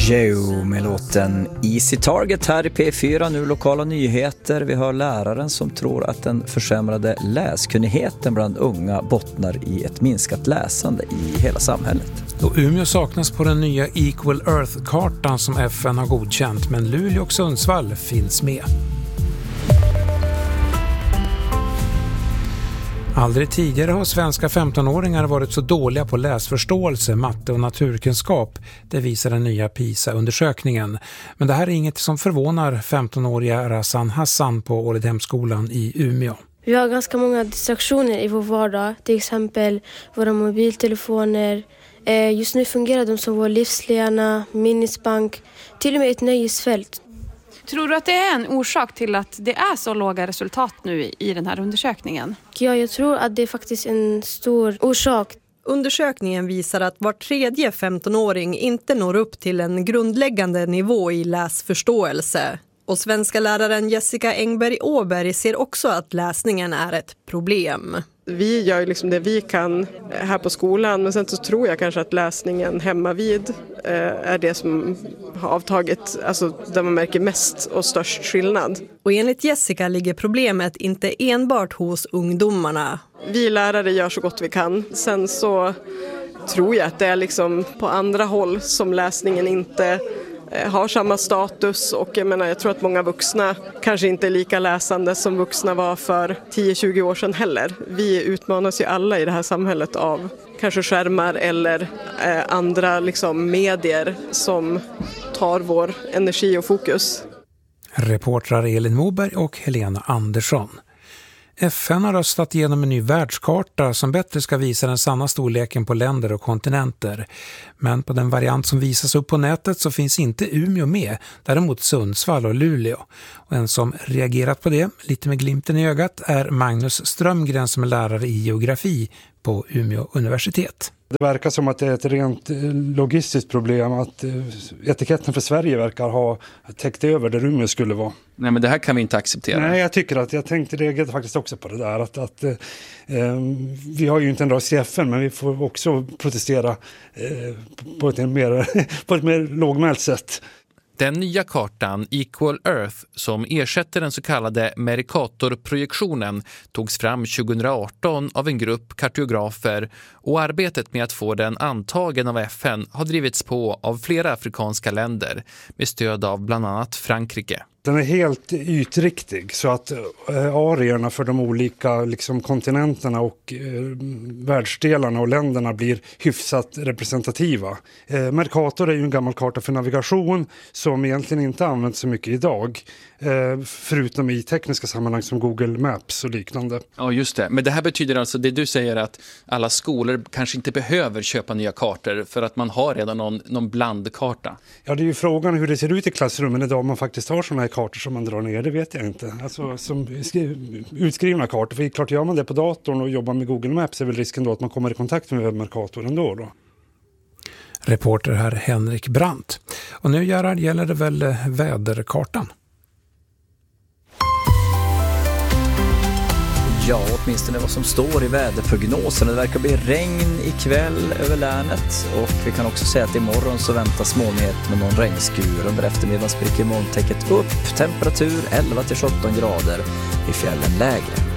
Joe med låten Easy Target här i P4. Nu lokala nyheter. Vi har läraren som tror att den försämrade läskunnigheten bland unga bottnar i ett minskat läsande i hela samhället. Och Umeå saknas på den nya Equal Earth-kartan som FN har godkänt, men Luleå och Sundsvall finns med. Aldrig tidigare har svenska 15-åringar varit så dåliga på läsförståelse, matte och naturkunskap. Det visar den nya PISA-undersökningen. Men det här är inget som förvånar 15-åriga Razan Hassan på Ålidhemskolan i Umeå. Vi har ganska många distraktioner i vår vardag, till exempel våra mobiltelefoner. Just nu fungerar de som vår livslena, minnesbank, till och med ett nöjesfält. Tror du att det är en orsak till att det är så låga resultat nu i den här undersökningen? Ja, jag tror att det är faktiskt en stor orsak. Undersökningen visar att var tredje 15-åring inte når upp till en grundläggande nivå i läsförståelse. Och svenska läraren Jessica Engberg-Åberg ser också att läsningen är ett problem. Vi gör liksom det vi kan här på skolan, men sen så tror jag kanske att läsningen hemma vid är det som har avtagit, alltså där man märker mest och störst skillnad. Och enligt Jessica ligger problemet inte enbart hos ungdomarna. Vi lärare gör så gott vi kan. Sen så tror jag att det är liksom på andra håll som läsningen inte har samma status, och jag tror att många vuxna kanske inte är lika läsande som vuxna var för 10-20 år sedan heller. Vi utmanas ju alla i det här samhället av kanske skärmar eller andra liksom medier som tar vår energi och fokus. Reportrar Elin Moberg och Helena Andersson. FN har röstat igenom en ny världskarta som bättre ska visa den sanna storleken på länder och kontinenter. Men på den variant som visas upp på nätet så finns inte Umeå med, däremot Sundsvall och Luleå. Och en som reagerat på det, lite med glimten i ögat, är Magnus Strömgren som är lärare i geografi på Umeå universitet. Det verkar som att det är ett rent logistiskt problem att etiketten för Sverige verkar ha täckt över där Umeå skulle vara. Nej, men det här kan vi inte acceptera. Nej, jag tänkte reagera faktiskt också på det där. Att vi har ju inte en röst i FN, men vi får också protestera på ett mer lågmält sätt. Den nya kartan Equal Earth som ersätter den så kallade Mercator-projektionen togs fram 2018 av en grupp kartografer, och arbetet med att få den antagen av FN har drivits på av flera afrikanska länder med stöd av bland annat Frankrike. Den är helt ytriktig så att areorna för de olika kontinenterna och världsdelarna och länderna blir hyfsat representativa. Mercator är ju en gammal karta för navigation som egentligen inte används så mycket idag. Förutom i tekniska sammanhang som Google Maps och liknande. Ja, just det. Men det här betyder alltså, det du säger, att alla skolor kanske inte behöver köpa nya kartor för att man har redan någon blandkarta. Ja, det är ju frågan hur det ser ut i klassrummen idag om man faktiskt har sådana här kartor som man drar ner, det vet jag inte. Alltså som utskrivna kartor, för klart gör man det på datorn och jobbar med Google Maps är väl risken då att man kommer i kontakt med Mercator ändå då. Reporter här Henrik Brandt. Och nu Gerhard, gäller det väl väderkartan? Ja, åtminstone vad som står i väderprognosen. Det verkar bli regn ikväll över länet, och vi kan också säga att imorgon så väntas molnighet med någon regnskur. Under eftermiddagen spricker molntäcket upp, temperatur 11-17 grader, i fjällen lägre.